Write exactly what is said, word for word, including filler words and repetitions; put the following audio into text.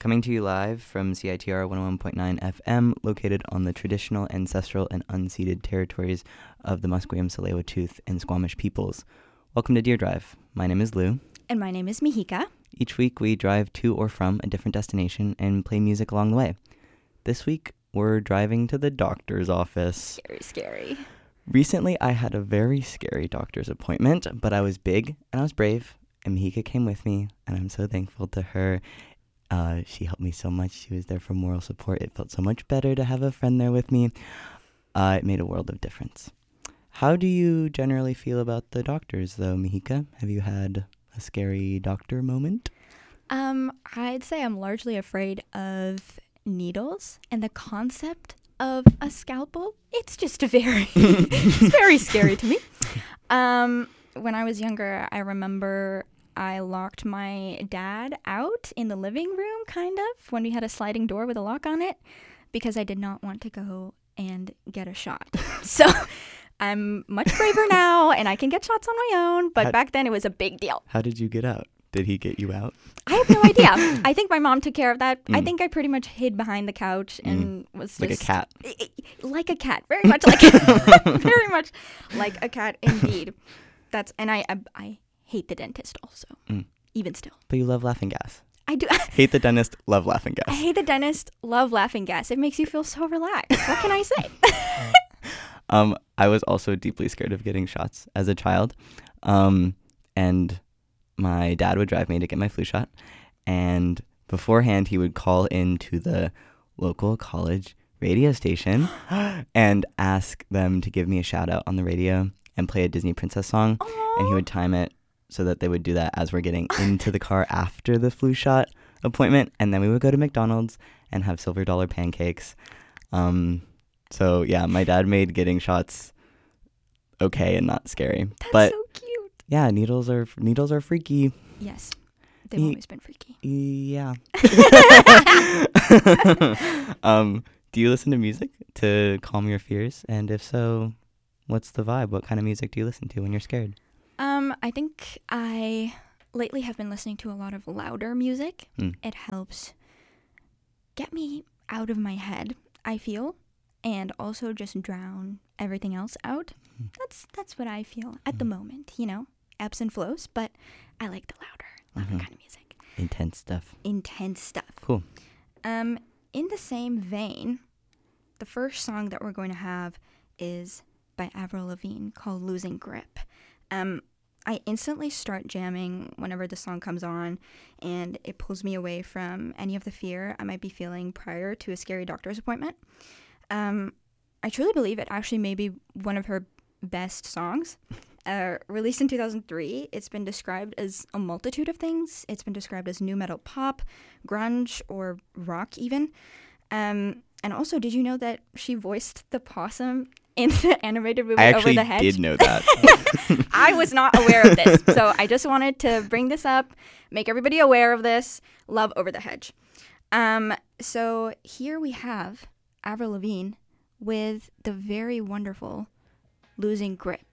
Coming to you live from C I T R one oh one point nine F M, located on the traditional, ancestral, and unceded territories of the Musqueam, Tsleil-Waututh, and Squamish peoples. Welcome to Deer Drive. My name is Lou. And my name is Mihika. Each week we drive to or from a different destination and play music along the way. This week we're driving to the doctor's office. Scary, scary. Recently I had a very scary doctor's appointment, but I was big and I was brave, and Mihika came with me, and I'm so thankful to her. Uh, she helped me so much. She was there for moral support. It felt so much better to have a friend there with me. Uh, it made a world of difference. How do you generally feel about the doctors, though, Mihika? Have you had a scary doctor moment? Um, I'd say I'm largely afraid of needles and the concept of a scalpel. It's just very, it's very scary to me. Um, when I was younger, I remember I locked my dad out in the living room, kind of, when we had a sliding door with a lock on it, because I did not want to go and get a shot. So I'm much braver now, and I can get shots on my own, but how, back then it was a big deal. How did you get out? Did he get you out? I have no idea. I think my mom took care of that. Mm. I think I pretty much hid behind the couch and mm. was just... Like a cat. Like a cat. Very much like a, very much like a cat, indeed. That's And I... I, I hate the dentist also, mm. even still. But you love laughing gas. I do. Hate the dentist, love laughing gas. I hate the dentist, love laughing gas. It makes you feel so relaxed. What can I say? um, I was also deeply scared of getting shots as a child. Um, and my dad would drive me to get my flu shot. And beforehand, he would call into the local college radio station and ask them to give me a shout out on the radio and play a Disney princess song. Aww. And he would time it so that they would do that as we're getting into the car after the flu shot appointment. And then we would go to McDonald's and have silver dollar pancakes. Um, so, yeah, my dad made getting shots okay and not scary. That's but, so cute. Yeah, needles are needles are freaky. Yes, they've e- always been freaky. Yeah. um, do you listen to music to calm your fears? And if so, what's the vibe? What kind of music do you listen to when you're scared? Um, I think I lately have been listening to a lot of louder music. Mm. It helps get me out of my head, I feel, and also just drown everything else out. Mm. That's that's what I feel at mm. the moment, you know, ebbs and flows, but I like the louder, louder mm-hmm. kind of music. Intense stuff. Intense stuff. Cool. Um, in the same vein, the first song that we're going to have is by Avril Lavigne called Losing Grip. Um, I instantly start jamming whenever the song comes on, and it pulls me away from any of the fear I might be feeling prior to a scary doctor's appointment. Um, I truly believe it actually may be one of her best songs. Uh, released in two thousand three, it's been described as a multitude of things. It's been described as nu metal pop, grunge, or rock even. Um, and also, did you know that she voiced the possum in the animated movie Over the Hedge? I actually did know that. I was not aware of this, so I just wanted to bring this up, make everybody aware of this. Love Over the Hedge. Um, so here we have Avril Lavigne with the very wonderful Losing Grip.